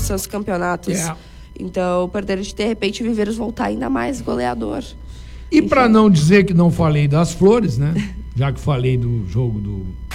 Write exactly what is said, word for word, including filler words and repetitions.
são os campeonatos. É. Então, o Perdeiros de repente Viveiros voltar ainda mais goleador. E para não dizer que não falei das flores, né? Já que falei do jogo do